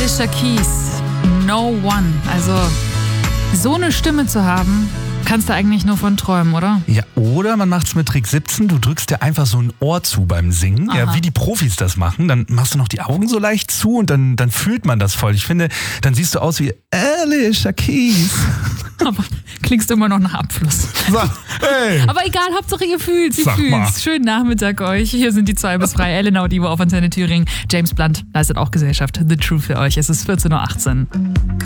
Alicia Keys, No One. Also so eine Stimme zu haben, kannst du eigentlich nur von träumen, oder? Ja, oder man macht's mit Trick 17, du drückst dir einfach so ein Ohr zu beim Singen, ja, wie die Profis das machen, dann machst du noch die Augen so leicht zu und dann fühlt man das voll. Ich finde, dann siehst du aus wie Alicia Keys. Aber klingst immer noch nach Abfluss. Sag, hey. Aber egal, Hauptsache ihr fühlt, sie Sag fühlt's. mal. Schönen Nachmittag euch. Hier sind die 2 bis 3. Elena Audivo auf Antenne Thüringen. James Blunt leistet auch Gesellschaft. The Truth für euch. Es ist 14.18 Uhr.